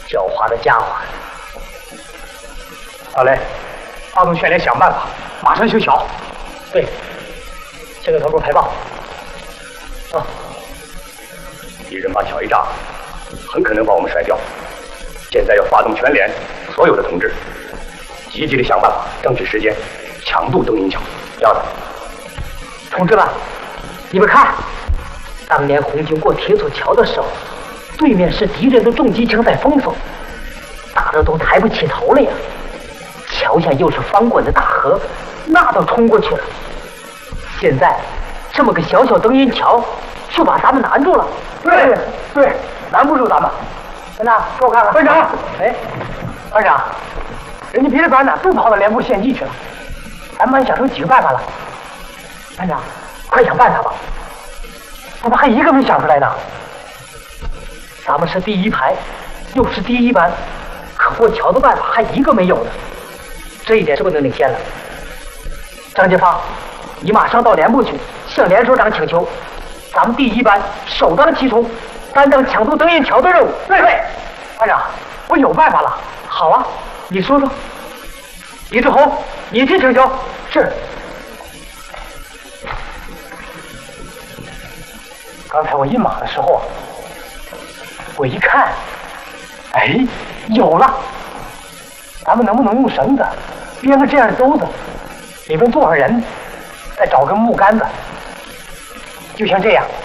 狡猾的家伙！ 好嘞，发动全连想办法，马上修桥。 对，先给头部排报。啊， 敌人把桥一炸，很可能把我们甩掉。现在要发动全连所有的同志，积极的想办法争取时间，抢渡登银桥。要的， 同志们，你们看，当年红军过铁索桥的时候，对面是敌人的重机枪在封锁，打得都抬不起头了呀。桥下又是翻滚的大河，那都冲过去了。现在这么个小小登银桥，就把咱们难住了。 对，难不住咱们。班长，给我看看。班长，哎，班长，人家别的班呢都跑到连部献计去了，咱们想出几个办法了。班长，快想办法吧，怎么还一个没想出来呢？ 咱们是第一排，又是第一班，可过桥的办法还一个没有呢，这一点是不能领先了。张杰芳，你马上到连部去，向连首长请求，咱们第一班首当其冲，担当抢渡登银桥的任务。 对，班长，我有办法了。 好啊，你说说。李志宏，你去请求。 是。刚才我印马的时候，我一看，哎，有了！咱们能不能用绳子编个这样的兜子，里面坐上人，再找根木杆子，就像这样，